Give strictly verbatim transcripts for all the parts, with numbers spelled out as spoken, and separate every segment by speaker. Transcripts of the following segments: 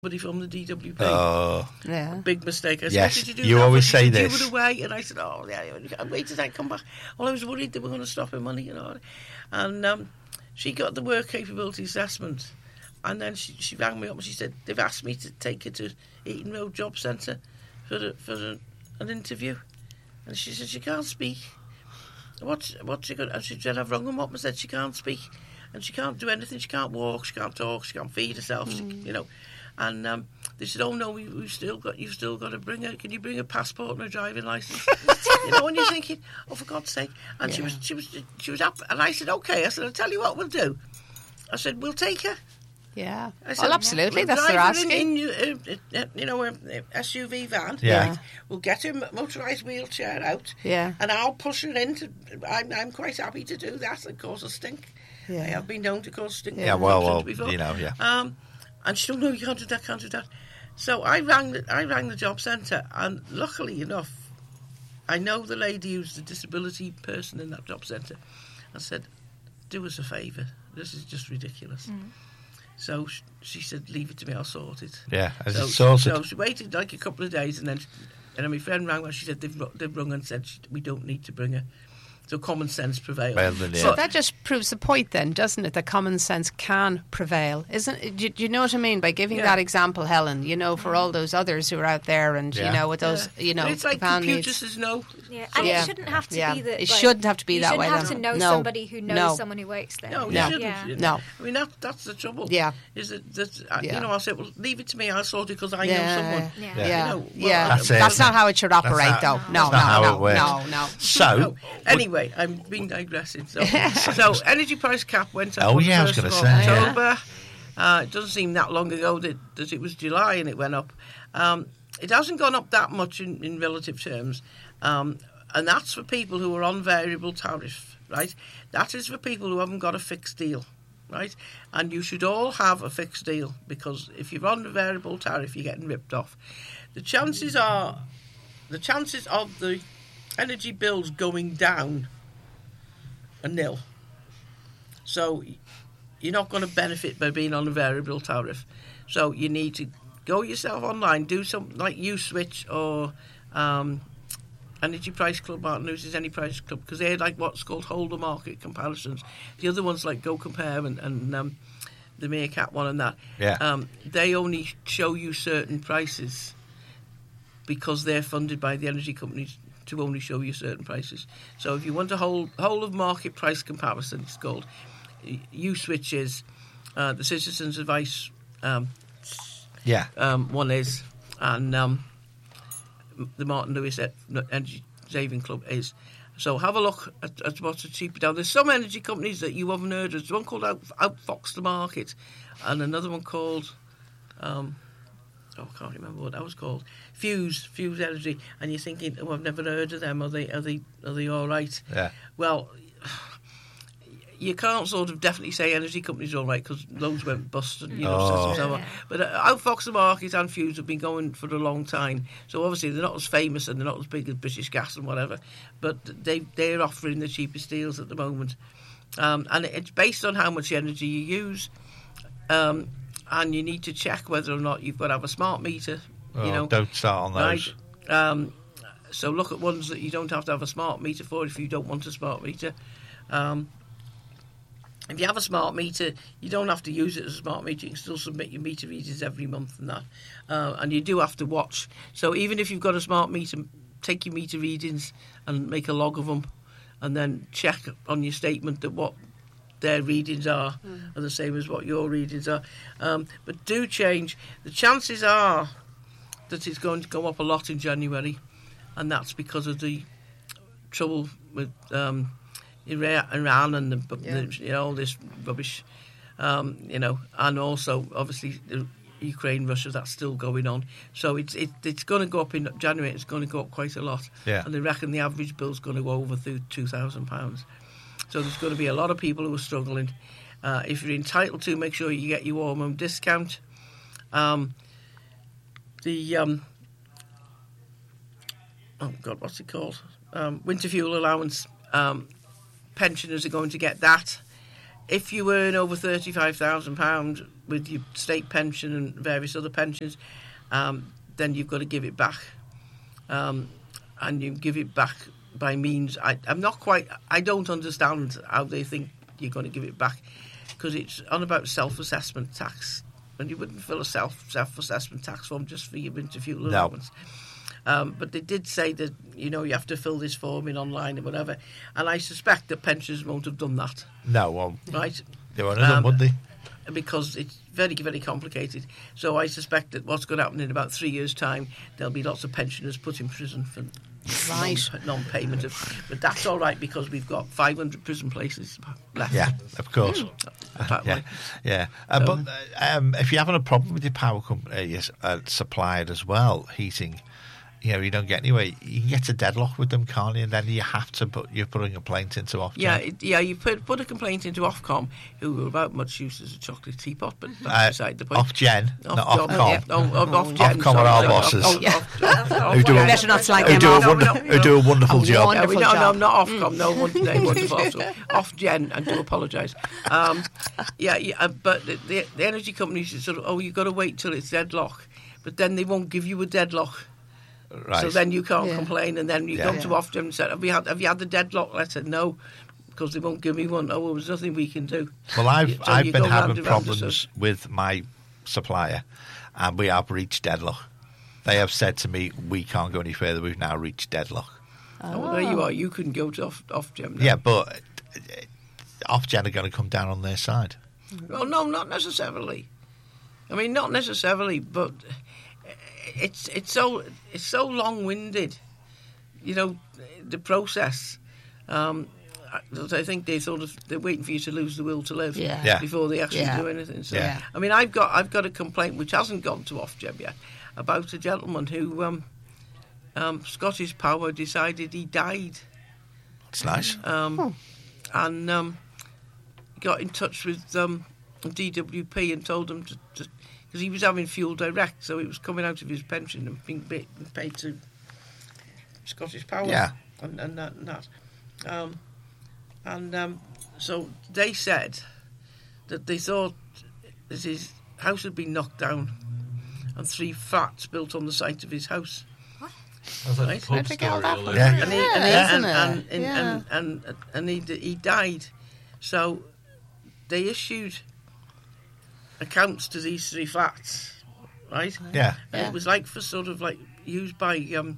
Speaker 1: somebody from the D W P.
Speaker 2: Oh,
Speaker 3: Yeah.
Speaker 1: Big mistake. I said,
Speaker 2: Yes,
Speaker 1: what did you do?
Speaker 2: you
Speaker 1: that?
Speaker 2: always
Speaker 1: What did
Speaker 2: say
Speaker 1: you
Speaker 2: this.
Speaker 1: Do it away. And I said, oh, yeah, I waited till I come back. Well, I was worried they were going to stop her money, you know. And um, she got the work capability assessment. And then she, she rang me up and she said, they've asked me to take her to Eaton Road Job Centre for, the, for the, an interview. And she said, she can't speak. What's, what's she got? And she said, I've rung them up and said she can't speak. And she can't do anything. She can't walk, she can't talk, she can't feed herself, mm. she, you know. And um, they said, "Oh no, we, we've still got you've still got to bring her. Can you bring a passport and a driving license?" You know, and you're thinking, "Oh, for God's sake!" And yeah. she was she was she was up, and I said, "Okay." I said, "I'll tell you what we'll do." I said, "We'll take her."
Speaker 3: Yeah.
Speaker 1: I said,
Speaker 3: well, absolutely.
Speaker 1: We'll
Speaker 3: That's their asking.
Speaker 1: In, in, uh, uh, you know, a, a S U V van.
Speaker 2: Yeah.
Speaker 1: Right? We'll get her motorised wheelchair out.
Speaker 3: Yeah.
Speaker 1: And I'll push her in. To, I'm I'm quite happy to do that and cause a stink.
Speaker 3: Yeah.
Speaker 1: I have been known to cause stink.
Speaker 2: Yeah. Well, well,
Speaker 1: before.
Speaker 2: you know, yeah.
Speaker 1: Um. And she said, no, you can't do that, can't do that. So I rang the, I rang the job centre, and luckily enough, I know the lady who's the disability person in that job centre. I said, do us a favour, this is just ridiculous. Mm. So she, she said, leave it to me, I'll sort it.
Speaker 2: Yeah, as
Speaker 1: so,
Speaker 2: it's sorted.
Speaker 1: So she waited like a couple of days, and then, she, and then my friend rang and she said, they've, they've rung and said, we don't need to bring her. So common sense prevails.
Speaker 2: Well, then, yeah.
Speaker 3: So that just proves the point then, doesn't it? That common sense can prevail. Isn't it? Do, do you know what I mean? By giving
Speaker 1: yeah.
Speaker 3: that example, Helen, you know, for all those others who are out there and,
Speaker 2: yeah.
Speaker 3: you know, with those,
Speaker 1: yeah.
Speaker 3: you know,
Speaker 1: it's like computer says no.
Speaker 4: Yeah, and
Speaker 3: yeah.
Speaker 4: it shouldn't have to
Speaker 3: yeah.
Speaker 4: be that.
Speaker 3: It
Speaker 4: like,
Speaker 3: shouldn't have to be
Speaker 4: you
Speaker 3: that way.
Speaker 4: You shouldn't have
Speaker 3: then.
Speaker 4: to know
Speaker 3: no.
Speaker 4: somebody who knows
Speaker 3: no.
Speaker 4: someone who works there.
Speaker 1: No, you
Speaker 3: no.
Speaker 1: shouldn't.
Speaker 4: Yeah.
Speaker 1: You know?
Speaker 3: No.
Speaker 1: I mean, that, that's the trouble.
Speaker 3: Yeah.
Speaker 1: Is that, that uh,
Speaker 3: yeah.
Speaker 1: you know, I said, well, leave it to me, I'll sort it because I
Speaker 3: yeah.
Speaker 1: know someone.
Speaker 4: Yeah.
Speaker 3: Yeah.
Speaker 1: yeah. You know, well,
Speaker 3: yeah.
Speaker 2: That's,
Speaker 3: that's not how it should operate,
Speaker 2: not,
Speaker 3: though. No,
Speaker 2: that's
Speaker 3: no,
Speaker 2: not how
Speaker 3: no,
Speaker 2: it works.
Speaker 3: no, no.
Speaker 2: So,
Speaker 1: no. Anyway, I'm being digressing. So, so energy price cap went up
Speaker 2: Oh,
Speaker 1: on
Speaker 2: yeah, I
Speaker 1: the
Speaker 2: was
Speaker 1: first
Speaker 2: gonna
Speaker 1: of
Speaker 2: say,
Speaker 1: October. Uh, it doesn't seem that long ago that, that it was July and it went up. Um, it hasn't gone up that much in, in relative terms. Um, and that's for people who are on variable tariff, right? That is for people who haven't got a fixed deal, right? And you should all have a fixed deal, because if you're on a variable tariff, you're getting ripped off. The chances are, the chances of the energy bills going down are nil. So you're not going to benefit by being on a variable tariff. So you need to go yourself online, do something like U-Switch or um, Energy Price Club. Martin uses Any Price Club because they're like what's called whole of market comparisons. The other ones like Go Compare and, and um, the Meerkat one and that.
Speaker 2: Yeah.
Speaker 1: Um, they only show you certain prices because they're funded by the energy companies to only show you certain prices. So if you want a whole whole of market price comparison, it's called. U-Switch is uh, the Citizens Advice. Um,
Speaker 2: yeah.
Speaker 1: Um, one is, and um, the Martin Lewis Energy Saving Club is. So have a look at, at what's cheaper down. There's some energy companies that you haven't heard of. There's one called Out, Outfox the Market, and another one called, um, oh, I can't remember what that was called. Fuse, Fuse Energy, and you're thinking, oh, I've never heard of them. Are they, are they, are they all right?
Speaker 2: Yeah.
Speaker 1: Well, you can't sort of definitely say energy companies are all right because those went bust and, you know,
Speaker 2: oh.
Speaker 1: so on. But uh, Outfox the Market and Fuse have been going for a long time. So obviously they're not as famous and they're not as big as British Gas and whatever. But they, they're offering the cheapest deals at the moment. Um, and it's based on how much energy you use. Um, and you need to check whether or not you've got to have a smart meter.
Speaker 2: Oh,
Speaker 1: you know,
Speaker 2: don't start on those.
Speaker 1: Right? Um, so look at ones that you don't have to have a smart meter for if you don't want a smart meter. Um If you have a smart meter, you don't have to use it as a smart meter. You can still submit your meter readings every month and that. Uh, and you do have to watch. So even if you've got a smart meter, take your meter readings and make a log of them and then check on your statement that what their readings are mm. are the same as what your readings are. Um, but do change. The chances are that it's going to go up a lot in January, and that's because of the trouble with... Um, Iran and the, yeah. the, you know, all this rubbish, um, you know, and also obviously the Ukraine, Russia, that's still going on. So it's it, it's going to go up in January. It's going to go up quite a lot,
Speaker 2: yeah.
Speaker 1: and they reckon the average bill's going to go over through two thousand pounds. So there's going to be a lot of people who are struggling. Uh, if you're entitled to, make sure you get your warm home discount. Um, the um, oh God, what's it called? Um, winter fuel allowance. Um, pensioners are going to get that. If you earn over thirty-five thousand pounds, with your state pension and various other pensions, um, then you've got to give it back. Um, and you give it back by means... I, I'm not quite... I don't understand how they think you're going to give it back, because it's on about self-assessment tax. And you wouldn't fill a self, self-assessment tax form just for your winter fuel allowance. No. Um, but they did say that, you know, you have to fill this form in online and whatever. And I suspect that pensioners won't have done that.
Speaker 2: No, well...
Speaker 1: Right?
Speaker 2: They won't have done, would they?
Speaker 1: Because it's very, very complicated. So I suspect that what's going to happen in about three years' time, there'll be lots of pensioners put in prison for
Speaker 3: right.
Speaker 1: non, non-payment. Of, but that's all right, because we've got five hundred prison places left.
Speaker 2: Yeah, of course.
Speaker 1: Mm,
Speaker 2: yeah, yeah. Uh, so, but um, if you're having a problem with your power company, your uh, supplier as well, heating, you know, you don't get anywhere. You can get a deadlock with them, can't you? And then you have to put you're putting a complaint into Ofgem.
Speaker 1: Yeah, it, yeah. You put put a complaint into Ofcom, who were about much use as a chocolate teapot, but that's uh, beside the point.
Speaker 2: Ofgen,
Speaker 1: Off,
Speaker 2: not
Speaker 1: Ofcom.
Speaker 2: Ofcom.
Speaker 1: Yeah. Oh, oh, Ofgen.
Speaker 2: Ofcom are our bosses.
Speaker 1: Oh, yeah.
Speaker 2: Who do a,
Speaker 3: better not slag
Speaker 2: who
Speaker 3: them
Speaker 2: do a,
Speaker 3: off.
Speaker 2: wonder,
Speaker 1: No, no, no.
Speaker 2: who do a wonderful
Speaker 3: Oh,
Speaker 2: job.
Speaker 3: wonderful
Speaker 1: no,
Speaker 3: job.
Speaker 1: no, not Ofcom. No, wonderful, wonderful. Ofgen, I do apologise. Um, yeah, yeah, uh, but the, the, the energy companies sort of, oh, you've got to wait till it's deadlock, but then they won't give you a deadlock.
Speaker 2: Right.
Speaker 1: So then you can't
Speaker 3: yeah.
Speaker 1: complain, and then you
Speaker 2: Yeah.
Speaker 1: go
Speaker 3: Yeah.
Speaker 1: to Ofgem and say, have you had, have you had the deadlock letter? No, because they won't give me one. Oh, well, there's nothing we can do.
Speaker 2: Well, I've
Speaker 1: So
Speaker 2: I've
Speaker 1: you
Speaker 2: been
Speaker 1: go round
Speaker 2: having
Speaker 1: and round,
Speaker 2: problems
Speaker 1: so-
Speaker 2: with my supplier, and we have reached deadlock. They have said to me, we can't go any further. We've now reached deadlock.
Speaker 1: Oh, well, there you are. You couldn't go to off, Ofgem now.
Speaker 2: Yeah, but uh, Ofgem are going to come down on their side.
Speaker 1: Well, no, not necessarily. I mean, not necessarily, but it's it's so it's so long-winded. You know, the process. Um, I think they sort of they're waiting for you to lose the will to live
Speaker 3: Yeah.
Speaker 2: Yeah.
Speaker 1: before they actually
Speaker 3: Yeah.
Speaker 1: do anything. So,
Speaker 2: Yeah.
Speaker 1: I mean, I've got I've got a complaint which hasn't gone to Ofgem yet about a gentleman who um, um, Scottish Power decided he died.
Speaker 2: It's nice.
Speaker 1: Um,
Speaker 3: Oh.
Speaker 1: And um, got in touch with um, D W P and told them to, because he was having fuel direct, so it was coming out of his pension and being paid, paid to Scottish Power.
Speaker 2: Yeah.
Speaker 1: and, and that. And, that. Um, and um, so they said that they thought that his house had been knocked down and three flats built on the site of his house.
Speaker 4: That's like
Speaker 1: Right.
Speaker 4: a pub
Speaker 3: Where'd they get all
Speaker 4: story.
Speaker 3: that
Speaker 4: all
Speaker 3: from?
Speaker 4: over.
Speaker 2: Yeah.
Speaker 1: And he,
Speaker 3: Yeah,
Speaker 1: and, he,
Speaker 3: isn't
Speaker 1: and,
Speaker 3: it?
Speaker 1: and, and,
Speaker 3: Yeah.
Speaker 1: and, and, and he, he died. So they issued accounts to these three flats, right?
Speaker 2: Yeah.
Speaker 1: And
Speaker 3: Yeah.
Speaker 1: it was like for sort of like used by, um,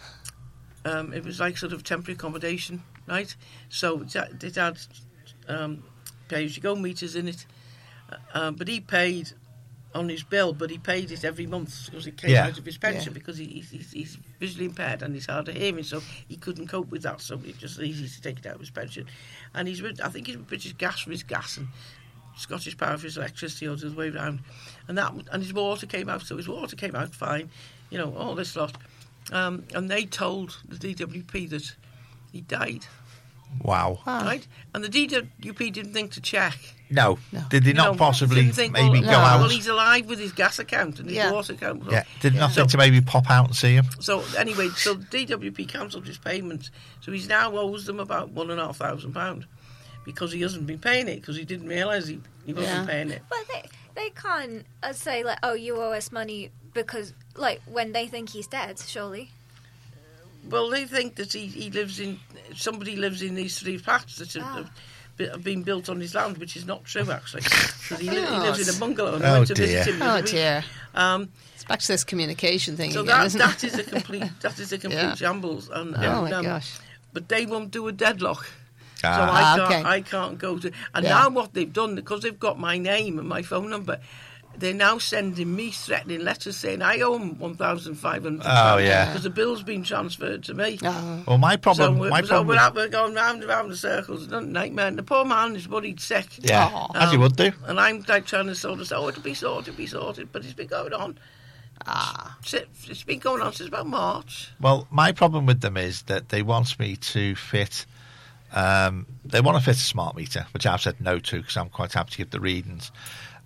Speaker 1: um, it was like sort of temporary accommodation, right? So it had, it had um, pay-as-you-go meters in it, uh, um, but he paid on his bill, but he paid it every month because it came
Speaker 2: Yeah.
Speaker 1: out of his pension
Speaker 3: Yeah.
Speaker 1: because he, he's, he's visually impaired and he's hard of hearing, so he couldn't cope with that. So it's just easy to take it out of his pension. And he's with, I think he's with British Gas for his gas and Scottish Power for his electricity, or the other way around. And that and his water came out, so his water came out fine, you know, all this lot. Um, and they told the D W P that he died,
Speaker 2: Wow.
Speaker 3: Ah.
Speaker 1: right? And the D W P didn't think to check.
Speaker 2: No.
Speaker 3: No.
Speaker 2: Did they
Speaker 1: You
Speaker 2: not
Speaker 1: know,
Speaker 2: possibly
Speaker 1: didn't think,
Speaker 2: maybe
Speaker 1: well,
Speaker 2: go
Speaker 1: no,
Speaker 2: out?
Speaker 1: Well, he's alive with his gas account and his
Speaker 3: Yeah.
Speaker 1: water account.
Speaker 2: Yeah. Did not
Speaker 1: So-
Speaker 2: think to maybe pop out and see him?
Speaker 1: So anyway, so D W P cancelled his payments. So he's now owes them about one and a half thousand pound because he hasn't been paying it because he didn't realise he, he wasn't
Speaker 3: Yeah.
Speaker 1: paying it.
Speaker 5: But they they can't uh, say like, oh, you owe us money because like when they think he's dead, surely.
Speaker 1: Well, they think that he, he lives in somebody lives in these three flats that have,
Speaker 5: Ah.
Speaker 1: have be- have been built on his land, which is not true actually. 'Cause he, li- he lives in a bungalow. And I
Speaker 2: Oh,
Speaker 1: went to
Speaker 2: dear.
Speaker 1: visit him. the
Speaker 3: Oh
Speaker 1: other week.
Speaker 3: dear.
Speaker 1: Um,
Speaker 3: It's back to this communication thing
Speaker 1: so
Speaker 3: again,
Speaker 1: that
Speaker 3: isn't
Speaker 1: that
Speaker 3: it?
Speaker 1: is a complete that is a complete
Speaker 3: Yeah.
Speaker 1: shambles. And,
Speaker 3: Oh
Speaker 1: and,
Speaker 3: my
Speaker 1: um,
Speaker 3: gosh.
Speaker 1: But they won't do a deadlock. So
Speaker 2: Ah.
Speaker 1: I
Speaker 3: Ah,
Speaker 1: can't,
Speaker 3: okay.
Speaker 1: I can't go to. And
Speaker 3: Yeah.
Speaker 1: now what they've done, because they've got my name and my phone number, they're now sending me threatening letters saying I owe them one thousand five hundred
Speaker 2: Oh, yeah.
Speaker 1: because the bill's been transferred to me.
Speaker 3: Oh.
Speaker 2: Well, my problem...
Speaker 1: So, we're,
Speaker 2: my
Speaker 1: so
Speaker 2: problem
Speaker 1: we're,
Speaker 2: with-
Speaker 1: out, we're going round and round in circles. It's a nightmare. And the poor man is worried sick.
Speaker 2: Yeah,
Speaker 3: Aw.
Speaker 2: as you would do.
Speaker 1: And I'm like trying to sort of say, oh, it'll be sorted, it'll be sorted. But it's been going on.
Speaker 3: Ah.
Speaker 1: It's, it's been going on since about March.
Speaker 2: Well, my problem with them is that they want me to fit... Um, they want to fit a smart meter, which I've said no to because I'm quite happy to give the readings.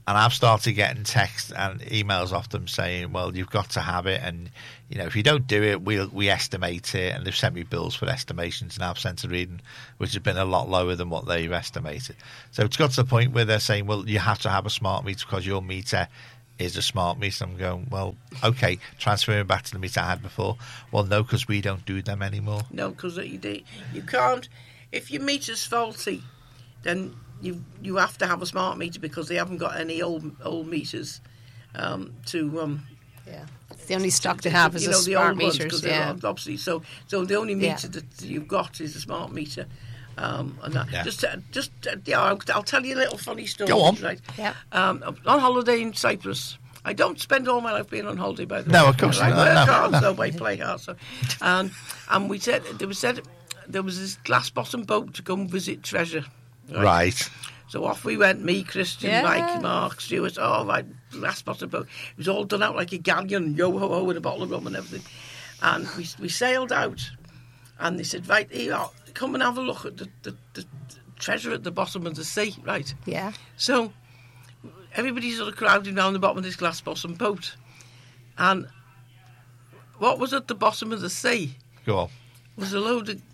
Speaker 2: And I've started getting texts and emails off them saying, well, you've got to have it. And, you know, if you don't do it, we'll, we estimate it. And they've sent me bills for estimations, and I've sent a reading, which has been a lot lower than what they've estimated. So it's got to the point where they're saying, well, you have to have a smart meter because your meter is a smart meter. I'm going, well, okay, transferring back to the meter I had before. Well, no, because we don't do them anymore.
Speaker 1: No, because you, do- you can't. If your meter's faulty, then you you have to have a smart meter because they haven't got any old old meters um, to. Um,
Speaker 3: Yeah, it's the only stock to have is
Speaker 1: you
Speaker 3: a
Speaker 1: know, the
Speaker 3: smart
Speaker 1: old ones,
Speaker 3: meters.
Speaker 1: 'cause they're
Speaker 3: Yeah,
Speaker 1: obviously. So so the only meter
Speaker 3: Yeah.
Speaker 1: that you've got is a smart meter. Um, and that.
Speaker 2: Yeah.
Speaker 1: Just, uh, just, uh, yeah. I'll, I'll tell you a little funny story.
Speaker 2: Go on.
Speaker 1: Right.
Speaker 3: Yeah.
Speaker 1: Um, on holiday in Cyprus. I don't spend all my life being on holiday, by the
Speaker 2: No,
Speaker 1: way.
Speaker 2: of course
Speaker 1: I
Speaker 2: not,
Speaker 1: work
Speaker 2: no,
Speaker 1: hard,
Speaker 2: no.
Speaker 1: so I play hard. So, and and we said there was said there was this glass bottom boat to come visit Treasure.
Speaker 2: Right.
Speaker 1: So off we went, me, Christian,
Speaker 3: Yeah.
Speaker 1: Mike, Mark, Stuart, all right, glass bottom boat. It was all done out like a galleon, yo-ho-ho, with a bottle of rum and everything. And we we sailed out, and they said, right, here, come and have a look at the, the, the treasure at the bottom of the sea, right?
Speaker 3: yeah.
Speaker 1: So everybody's sort of crowding down the bottom of this glass bottom boat. And what was at the bottom of the sea
Speaker 2: Go on.
Speaker 1: was a load of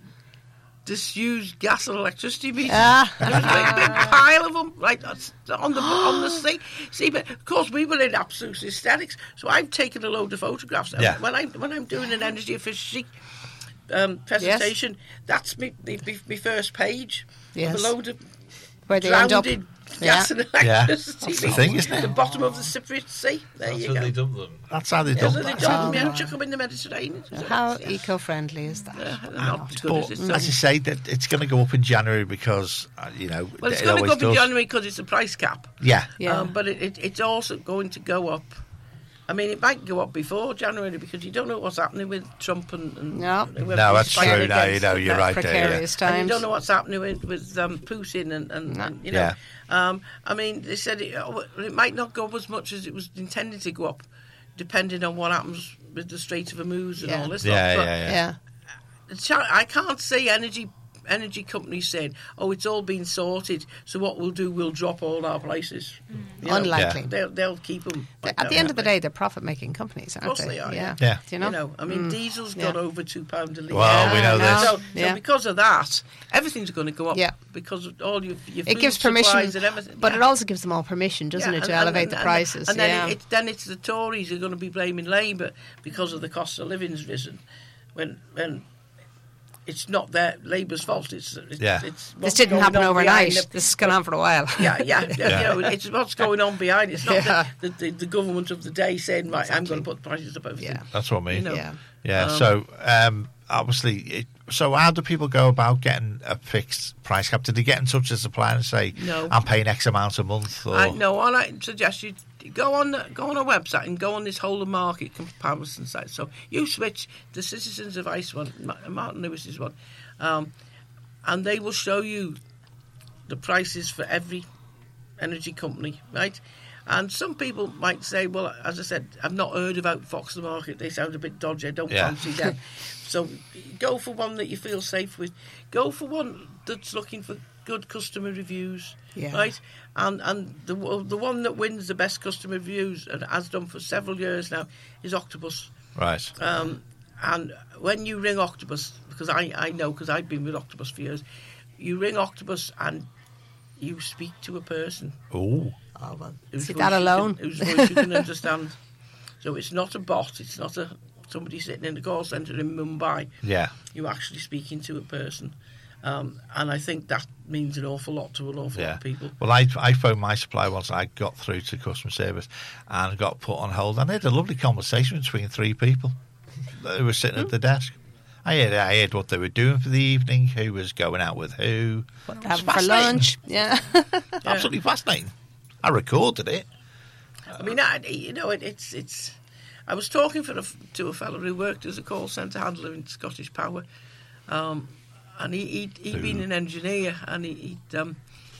Speaker 1: disused gas and electricity meters.
Speaker 3: Ah.
Speaker 1: There was a big, big pile of them, right, that's on the on the sea. See, but of course we were in absolute hysterics. So I've taken a load of photographs. And
Speaker 2: Yeah.
Speaker 1: When I when I'm doing an energy efficiency um, presentation, that's me, me, me, me first page.
Speaker 3: Yes.
Speaker 1: With a load of
Speaker 3: Where they end up.
Speaker 1: drowned gas
Speaker 3: Yeah.
Speaker 1: and
Speaker 2: Yeah.
Speaker 1: electricity.
Speaker 2: That's the thing, isn't it?
Speaker 1: The bottom of the Cypriot Sea. There
Speaker 4: That's
Speaker 1: you
Speaker 4: when
Speaker 1: go.
Speaker 4: they dump them.
Speaker 2: That's how they
Speaker 1: Yeah,
Speaker 2: done
Speaker 1: so they
Speaker 2: that.
Speaker 1: dump them
Speaker 3: Oh,
Speaker 1: and chuck them in the Mediterranean.
Speaker 3: How
Speaker 1: Yeah.
Speaker 3: eco-friendly is that?
Speaker 1: Yeah, they're not as good
Speaker 2: But
Speaker 1: as it
Speaker 2: as you say, that it's going to go up in January because uh, you know
Speaker 1: Well, it's
Speaker 2: it
Speaker 1: going to
Speaker 2: always
Speaker 1: go up in
Speaker 2: does.
Speaker 1: January because it's a price cap.
Speaker 2: Yeah,
Speaker 3: Yeah.
Speaker 1: Um, but it, it, it's also going to go up. I mean, it might go up before January because you don't know what's happening with Trump and. and
Speaker 3: No.
Speaker 1: whoever
Speaker 2: no,
Speaker 1: he's
Speaker 2: that's
Speaker 1: fighting
Speaker 2: true. No, you
Speaker 1: against
Speaker 2: know,
Speaker 1: and
Speaker 2: you're
Speaker 1: that.
Speaker 2: right there. Yeah.
Speaker 3: Precarious
Speaker 1: And you
Speaker 3: times.
Speaker 1: don't know what's happening with, with um, Putin and, and,
Speaker 3: No.
Speaker 1: and you know.
Speaker 2: Yeah.
Speaker 1: Um, I mean, they said it, oh, it might not go up as much as it was intended to go up, depending on what happens with the Strait of Hormuz and
Speaker 3: Yeah.
Speaker 1: all this
Speaker 2: Yeah,
Speaker 1: stuff. But
Speaker 2: yeah, yeah.
Speaker 3: Yeah.
Speaker 1: it's- I can't see energy energy companies saying, "Oh, it's all been sorted, so what we'll do, we'll drop all our prices." You know,
Speaker 3: Unlikely.
Speaker 2: Yeah.
Speaker 1: They'll they'll keep them.
Speaker 3: At the end of the day, they're profit-making companies, aren't
Speaker 1: Of course
Speaker 3: they?
Speaker 1: they are,
Speaker 3: Yeah.
Speaker 2: yeah.
Speaker 3: Do you know?
Speaker 1: You know, I mean, diesel's
Speaker 3: Yeah.
Speaker 1: gone over two pound a litre.
Speaker 2: Well, we know
Speaker 3: Yeah,
Speaker 2: this.
Speaker 3: I
Speaker 1: So,
Speaker 3: know.
Speaker 1: so
Speaker 3: Yeah.
Speaker 1: because of that, everything's going to go up.
Speaker 3: Yeah.
Speaker 1: Because of all your, your
Speaker 3: It
Speaker 1: food
Speaker 3: gives permission,
Speaker 1: supplies and everything.
Speaker 3: but
Speaker 1: Yeah.
Speaker 3: it also gives them all permission, doesn't
Speaker 1: Yeah,
Speaker 3: it, to
Speaker 1: and-
Speaker 3: elevate
Speaker 1: and-
Speaker 3: the
Speaker 1: and-
Speaker 3: prices?
Speaker 1: And then
Speaker 3: yeah.
Speaker 1: it, it, then it's the Tories who are going to be blaming Labour because of the cost of living's risen, when when it's not their Labour's fault. It's, it's
Speaker 2: Yeah.
Speaker 1: It's
Speaker 3: this
Speaker 1: what's
Speaker 3: didn't
Speaker 1: going
Speaker 3: happen
Speaker 1: on
Speaker 3: overnight.
Speaker 1: behind the-
Speaker 3: This has gone on for a while.
Speaker 1: Yeah, yeah,
Speaker 2: Yeah.
Speaker 1: You know, it's what's going on behind. It's not
Speaker 3: Yeah.
Speaker 1: the, the, the, the government of the day saying, right, I'm going to put the prices up everything.
Speaker 3: Yeah.
Speaker 2: That's what I mean.
Speaker 1: You know,
Speaker 3: Yeah.
Speaker 2: Yeah.
Speaker 1: Um,
Speaker 2: so um, obviously, it, so how do people go about getting a fixed price cap? Did they get in touch with the supplier and say,
Speaker 1: No.
Speaker 2: "I'm paying X amount a month"? Or
Speaker 1: I, no, all I suggest you go on go on a website and go on this whole of market comparison site. So you switch the Citizens Advice one, Ma- Martin Lewis's one, um, and they will show you the prices for every energy company, right? And some people might say, well, as I said, I've not heard about Fox the Market. They sound a bit dodgy. I don't
Speaker 2: Yeah.
Speaker 1: fancy them. So go for one that you feel safe with. Go for one that's looking for good customer reviews,
Speaker 3: Yeah.
Speaker 1: right? And and the the one that wins the best customer reviews and has done for several years now is Octopus.
Speaker 2: right?
Speaker 1: Um, and when you ring Octopus, because I, I know because I've been with Octopus for years, you ring Octopus and you speak to a person.
Speaker 2: Oh,
Speaker 3: Oh, well,
Speaker 1: whose
Speaker 3: see
Speaker 1: voice
Speaker 3: that
Speaker 1: you
Speaker 3: alone.
Speaker 1: can, whose voice you can understand. So it's not a bot. It's not a somebody sitting in the call centre in Mumbai.
Speaker 2: yeah.
Speaker 1: You're actually speaking to a person. Um, and I think that means an awful lot to an awful lot
Speaker 2: Yeah.
Speaker 1: of people.
Speaker 2: Well, I, I phoned my supplier once. I got through to customer service and got put on hold. And I had a lovely conversation between three people who were sitting at the desk. I heard, I heard what they were doing for the evening, who was going out with who.
Speaker 3: What
Speaker 2: It
Speaker 3: they
Speaker 2: was
Speaker 3: have for
Speaker 2: fascinating.
Speaker 3: lunch. Yeah.
Speaker 2: Absolutely fascinating. I recorded it.
Speaker 1: I mean, I, you know, it, it's it's. I was talking for a, to a fellow who worked as a call centre handler in Scottish Power, um, and he he'd, he'd been an engineer, and he, he'd um,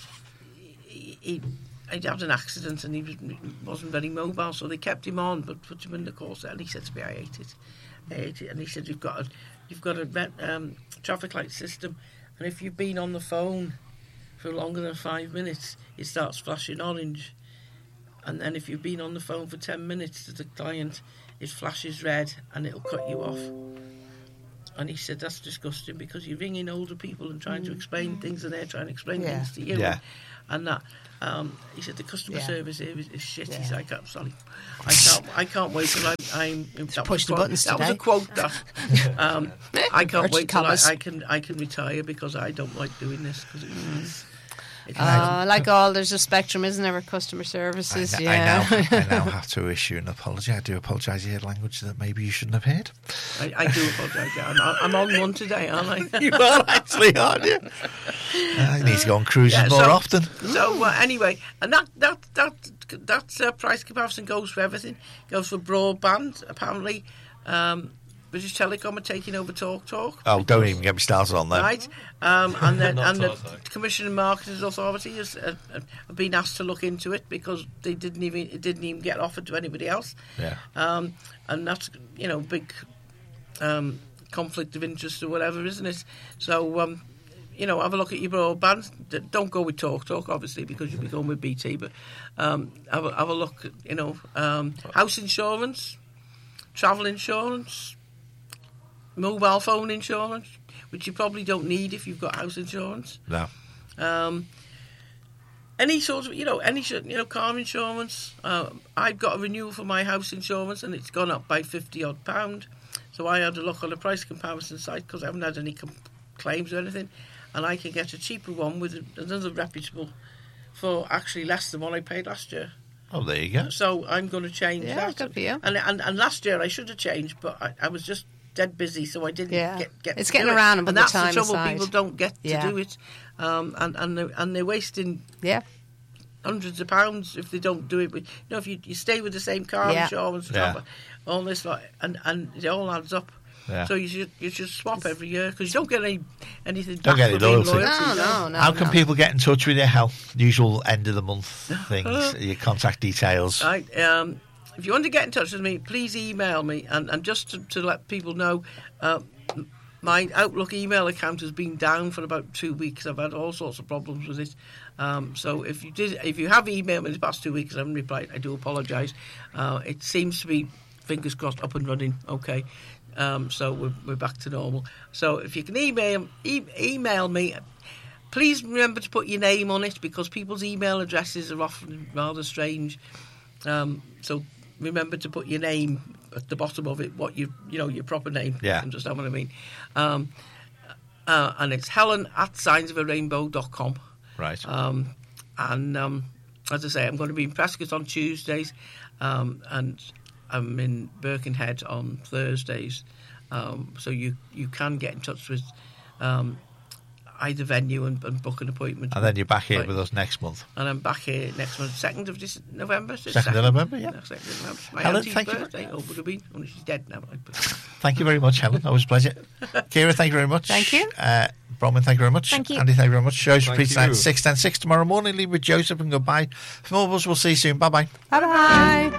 Speaker 1: he, he he'd had an accident, and he was, wasn't very mobile, so they kept him on, but put him in the call centre. And he said to me, "I hate it, I hate it." And he said, "You've got a you've got a um, traffic light system, and if you've been on the phone for longer than five minutes, it starts flashing orange." and then if you've been on the phone for ten minutes to the client, it flashes red and it'll cut you off. And he said, that's disgusting because you're ringing older people and trying to explain things and they're trying to explain
Speaker 3: Yeah.
Speaker 1: things to you.
Speaker 2: Yeah.
Speaker 1: And that. Um, he said, the customer
Speaker 3: Yeah.
Speaker 1: service here is, is shit.
Speaker 3: Yeah.
Speaker 1: He said, I can't, sorry. I can't, I can't wait till I, I'm... that
Speaker 3: push
Speaker 1: was
Speaker 3: the
Speaker 1: quote-
Speaker 3: buttons
Speaker 1: That was a
Speaker 3: today.
Speaker 1: quote that... Um, I can't
Speaker 3: Inverted
Speaker 1: wait till I,
Speaker 3: commas.
Speaker 1: I, can, I can retire because I don't like doing this. Because it's, it's, it's
Speaker 3: Uh, like all, there's a spectrum, isn't there, with customer services?
Speaker 2: I, n-
Speaker 3: yeah.
Speaker 2: I, now, I now have to issue an apology. I do apologise. You heard language that maybe you shouldn't have heard.
Speaker 1: I, I do apologise. Yeah. I'm, I'm on one today, aren't I?
Speaker 2: You are actually, aren't you? Uh, you need to go on cruises
Speaker 1: Yeah,
Speaker 2: more
Speaker 1: so-
Speaker 2: often.
Speaker 1: So uh, anyway, and that that that that uh, price comparison goes for everything. Goes for broadband. Apparently, um, British Telecom are taking over Talk Talk.
Speaker 2: Oh, don't even get me started on that.
Speaker 1: Right, um, and then
Speaker 4: Not
Speaker 1: and the
Speaker 4: Talk Talk.
Speaker 1: Commission and Marketing Authority has uh, uh, been asked to look into it because they didn't even it didn't even get offered to anybody else.
Speaker 2: Yeah.
Speaker 1: Um, and that's you know big um, conflict of interest or whatever, isn't it? So. Um, You know, have a look at your broadband. D- Don't go with Talk Talk, obviously, because you'll be going with B T. But um, have, a, have a look at, you know, um, house insurance, travel insurance, mobile phone insurance, which you probably don't need if you've got house insurance.
Speaker 2: No.
Speaker 1: Um, any sort of, you know, any sort- you know, car insurance. Uh, I've got a renewal for my house insurance, and it's gone up by fifty odd pound. So I had a look on a price comparison site because I haven't had any com- claims or anything. And I can get a cheaper one with another reputable for actually less than what I paid last year.
Speaker 2: Oh, there you go.
Speaker 1: So I'm going to change
Speaker 3: Yeah,
Speaker 1: that.
Speaker 3: good for you.
Speaker 1: And, and and last year I should have changed, but I, I was just dead busy, so I didn't
Speaker 3: Yeah.
Speaker 1: get, get
Speaker 3: It's
Speaker 1: to
Speaker 3: getting
Speaker 1: do it.
Speaker 3: around and put
Speaker 1: and
Speaker 3: the
Speaker 1: that's
Speaker 3: time
Speaker 1: the trouble.
Speaker 3: aside.
Speaker 1: People don't get
Speaker 3: Yeah.
Speaker 1: to do it, um, and and they're, and they're wasting
Speaker 3: Yeah.
Speaker 1: hundreds of pounds if they don't do it. With, you know, if you, you stay with the same car
Speaker 3: Yeah.
Speaker 1: insurance,
Speaker 2: Yeah.
Speaker 1: travel, all this, like, and and it all adds up.
Speaker 2: Yeah.
Speaker 1: So you should you should swap every year because you don't get any anything.
Speaker 2: Don't
Speaker 1: back
Speaker 2: get any
Speaker 1: for being
Speaker 2: loyalty.
Speaker 3: No, no, no.
Speaker 2: How can
Speaker 3: no.
Speaker 2: people get in touch with you? How usual end of the month things, your contact details.
Speaker 1: Right. Um, if you want to get in touch with me, please email me. And, and just to, to let people know, uh, my Outlook email account has been down for about two weeks. I've had all sorts of problems with it. Um, so if you did, if you have emailed me the past two weeks, I haven't replied. I do apologise. Uh, it seems to be, fingers crossed, up and running. Okay. Um, so we're, we're back to normal. So if you can email e- email me, please remember to put your name on it because people's email addresses are often rather strange. Um, so remember to put your name at the bottom of it, what you you know your proper name.
Speaker 2: Yeah.
Speaker 1: You understand what I mean? Um, uh, and it's Helen at signs of a rainbow dot com.
Speaker 2: Right.
Speaker 1: Um, and um, as I say, I'm going to be in Prescott on Tuesdays, um, and I'm in Birkenhead on Thursdays. Um, so you, you can get in touch with um, either venue and, and book an appointment.
Speaker 2: And then you're back here
Speaker 1: Right.
Speaker 2: with us next month.
Speaker 1: And I'm back here next month, second of this November. is it?
Speaker 2: Second of November, yeah.
Speaker 1: No, second of November. My
Speaker 2: Helen,
Speaker 1: auntie's
Speaker 2: thank you.
Speaker 1: birthday. Oh, would have been. Only she's dead now. But
Speaker 2: Thank you very much, Helen. Always a pleasure. Kira, thank you very much.
Speaker 3: Thank you.
Speaker 2: Uh, Bronwyn, thank you very much.
Speaker 5: Thank you.
Speaker 2: Andy, thank you very much. Shows
Speaker 4: Thank
Speaker 2: repeats tonight
Speaker 4: you.
Speaker 2: six ten six tomorrow morning. Leave with Joseph and goodbye. From all of us, we'll see you soon. Bye bye.
Speaker 3: Bye bye.